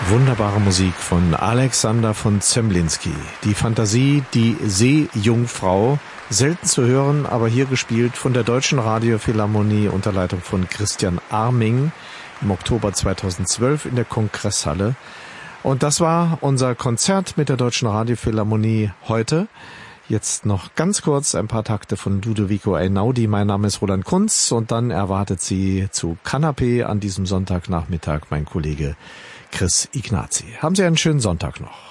Wunderbare Musik von Alexander von Zemlinsky. Die Fantasie, die Seejungfrau, selten zu hören, aber hier gespielt von der Deutschen Radiophilharmonie unter Leitung von Christian Arming im Oktober 2012 in der Kongresshalle. Und das war unser Konzert mit der Deutschen Radiophilharmonie heute. Jetzt noch ganz kurz ein paar Takte von Ludovico Einaudi. Mein Name ist Roland Kunz und dann erwartet Sie zu Kanapé an diesem Sonntagnachmittag mein Kollege Chris Ignazi. Haben Sie einen schönen Sonntag noch.